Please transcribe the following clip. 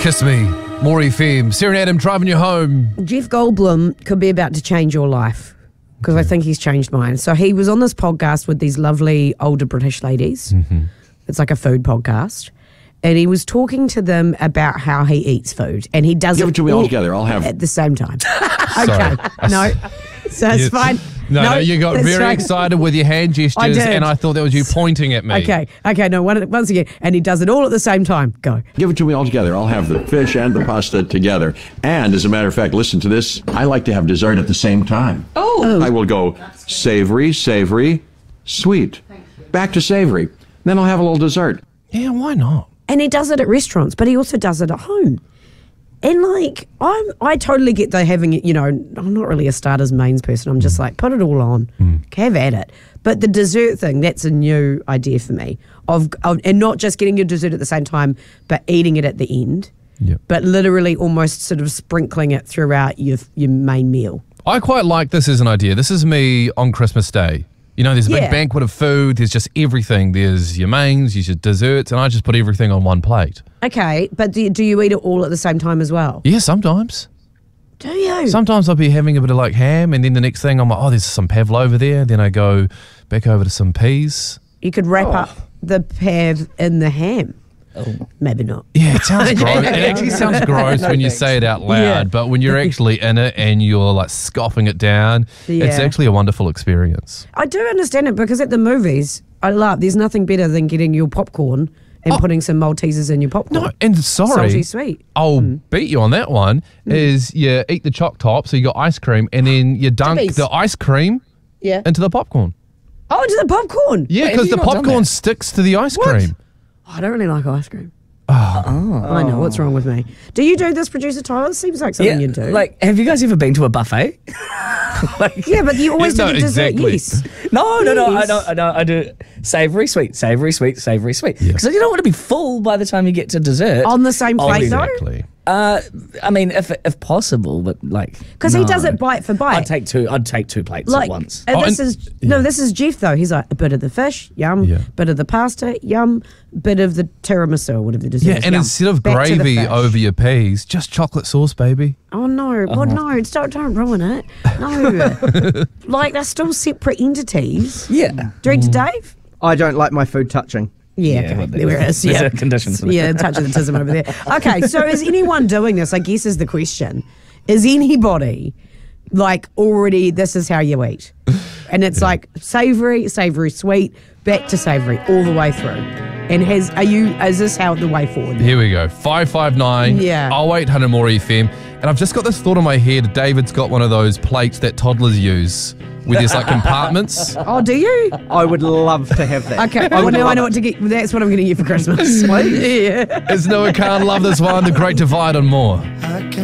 Kiss Me, More FM. Sarah and Adam driving you home. Jeff Goldblum could be about to change your life because I think he's changed mine. So he was on this podcast with these lovely older British ladies. Mm-hmm. It's like a food podcast. And he was talking to them about how he eats food. And he does Give it to me all all together. I'll have at the same time. Okay. No. So it's fine. No, you got that's very right. excited with your hand gestures, did. and I thought that was you pointing at me. Okay, no, once again. And he does it all at the same time. Go. Give it to me all together. I'll have the fish and the pasta together. And as a matter of fact, listen to this. I like to have dessert at the same time. Oh. I will go savory, sweet. Back to savory. Then I'll have a little dessert. Yeah, why not? And he does it at restaurants, but he also does it at home. And like, I totally get the having it, I'm not really a starters mains person. I'm just like, put it all on, have at it. But the dessert thing, that's a new idea for me of and not just getting your dessert at the same time, but eating it at the end. Yep. But literally almost sort of sprinkling it throughout your main meal. I quite like this as an idea. This is me on Christmas Day. There's a big banquet of food. There's just everything. There's your mains, there's your desserts, and I just put everything on one plate. Okay, but do you eat it all at the same time as well? Yeah, sometimes. Do you? Sometimes I'll be having a bit of like ham, and then the next thing I'm like, there's some pavlova there. Then I go back over to some peas. You could wrap up the pav in the ham. Oh, maybe not. Yeah, it sounds gross. It actually sounds gross when you say it out loud, but when you're actually in it and you're like scoffing it down, it's actually a wonderful experience. I do understand it because at the movies, there's nothing better than getting your popcorn and putting some Maltesers in your popcorn. No, and sorry, salty sweet. I'll beat you on that one. Is you eat the choc top, so you got ice cream, and then you dunk the ice cream into the popcorn. Oh, into the popcorn? Yeah, because the popcorn sticks to the ice cream. I don't really like ice cream. I know, what's wrong with me? Do you do this, producer Tyler? It seems like something you do. Like, have you guys ever been to a buffet? Yeah, but you always do the dessert, exactly. yes. No, I do savoury, sweet, savoury, sweet, savoury, sweet. Because you don't want to be full by the time you get to dessert. On the same plate, though? Exactly. I mean, if possible, but like because he does it bite for bite. I'd take two plates at once. This is Jeff though. He's like a bit of the fish, yum. Bit of the pasta, yum. Bit of the tiramisu, whatever the dessert. Yeah, is, and yum. instead of Back to the gravy fish. over your peas, just chocolate sauce, baby. Oh no! Well, no, don't ruin it. No, like they're still separate entities. Yeah. Director Dave. I don't like my food touching. Yeah, okay. There it is. There's Yeah, a condition for that. Yeah, touch of the tism over there. Okay, so is anyone doing this? I guess is the question. Is anybody like already? This is how you eat, and it's like savoury, sweet, back to savoury, all the way through. And is this how the way forward? Here we go. 559 0800 more FM. And I've just got this thought in my head. David's got one of those plates that toddlers use with these like compartments. Oh, do you? I would love to have that. Okay, well, now I know what to get. That's what I'm going to get for Christmas. Sweet. Yeah. It's Noah Khan. Love this one. The Great Divide and more.